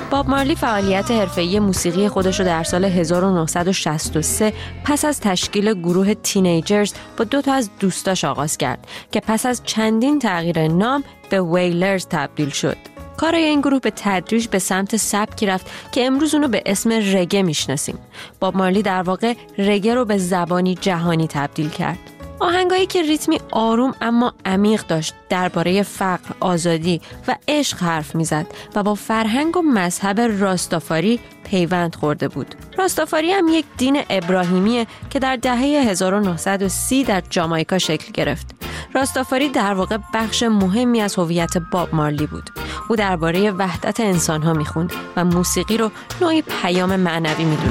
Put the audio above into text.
باب مارلی فعالیت حرفه‌ای موسیقی خودش رو در سال 1963 پس از تشکیل گروه تینیجرز با 2 از دوستاش آغاز کرد که پس از چندین تغییر نام به ویلرز تبدیل شد. کارای این گروه به تدریج به سمت سبکی رفت که امروز اونو به اسم رگه میشناسیم. باب مارلی در واقع رگه رو به زبانی جهانی تبدیل کرد. آهنگایی که ریتمی آروم اما عمیق داشت، درباره فقر، آزادی و عشق حرف میزد و با فرهنگ و مذهب راستافاری پیوند خورده بود. راستافاری هم یک دین ابراهیمیه که در دهه 1930 در جامائیکا شکل گرفت. راستافاری در واقع بخش مهمی از هویت باب مارلی بود. او درباره وحدت انسان‌ها میخوند و موسیقی رو نوعی پیام معنوی میدونست.